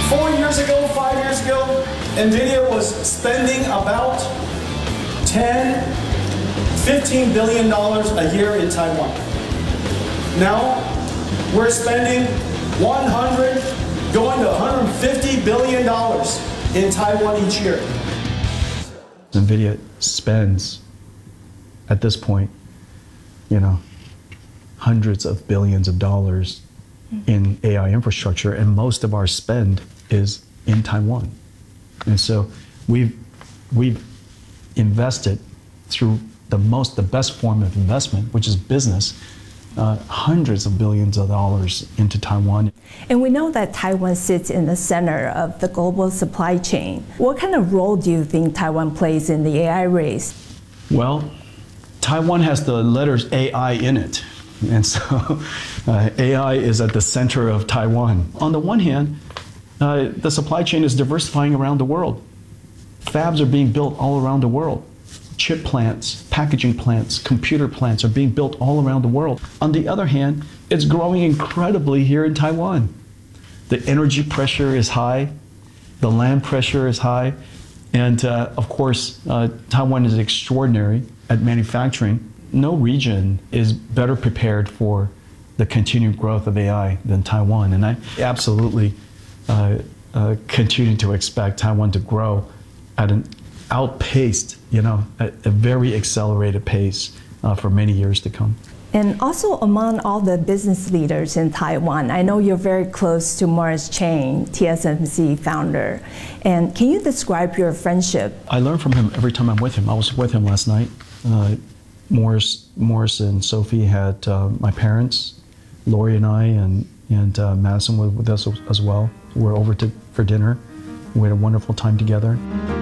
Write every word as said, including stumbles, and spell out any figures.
Four years ago, five years ago, NVIDIA was spending about ten, fifteen billion dollars a year in Taiwan. Now, we're spending one hundred, going to one hundred fifty billion dollars in Taiwan each year. NVIDIA spends, at this point, you know, hundreds of billions of dollars in A I infrastructure, and most of our spend is in Taiwan. And so we've, we've invested through the most, the best form of investment, which is business, uh, hundreds of billions of dollars into Taiwan. And we know that Taiwan sits in the center of the global supply chain. What kind of role do you think Taiwan plays in the A I race? Well, Taiwan has the letters A I in it. And so uh, A I is at the center of Taiwan. On the one hand, uh, the supply chain is diversifying around the world. Fabs are being built all around the world. Chip plants, packaging plants, computer plants are being built all around the world. On the other hand, it's growing incredibly here in Taiwan. The energy pressure is high, the land pressure is high, and uh, of course, uh, Taiwan is extraordinary at manufacturing. No region is better prepared for the continued growth of A I than Taiwan, and I absolutely uh, uh, continue to expect Taiwan to grow at an outpaced, you know, a, a very accelerated pace uh, for many years to come. And also among all the business leaders in Taiwan, I know you're very close to Morris Chang, T S M C founder. And can you describe your friendship? I learn from him every time I'm with him. I was with him last night. Uh, Morris, Morris and Sophie had uh, my parents, Lori and I, and, and uh, Madison was with us as well. We were over to, for dinner. We had a wonderful time together.